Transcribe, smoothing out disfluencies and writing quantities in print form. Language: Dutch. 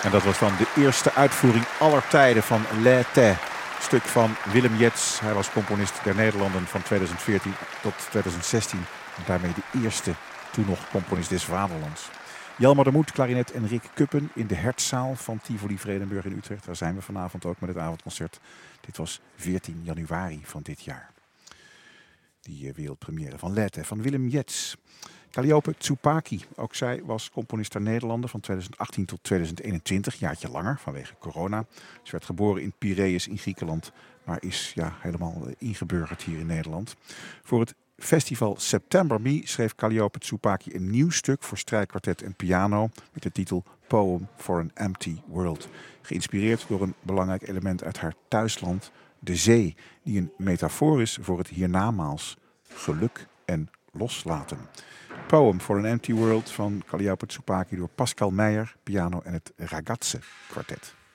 En dat was dan de eerste uitvoering aller tijden van L'été. Stuk van Willem Jets. Hij was componist der Nederlanden van 2014 tot 2016. En daarmee de eerste toen nog componist des Vaderlands. Jelmer de Moed, klarinet en Rick Kuppen in de Hertzaal van Tivoli Vredenburg in Utrecht. Daar zijn we vanavond ook met het avondconcert. Dit was 14 januari van dit jaar. Die wereldpremière van L'été van Willem Jets. Calliope Tsupaki, ook zij was componist der Nederlanden van 2018 tot 2021, jaartje langer vanwege corona. Ze werd geboren in Piraeus in Griekenland, maar is helemaal ingeburgerd hier in Nederland. Voor het festival September Me schreef Calliope Tsupaki een nieuw stuk voor strijkkwartet en piano met de titel Poem for an Empty World. Geïnspireerd door een belangrijk element uit haar thuisland, de zee, die een metafoor is voor het hiernamaals, geluk en loslaten. Poem for an Empty World van Calliope Tsupaki door Pascal Meijer, piano en het Ragazze kwartet.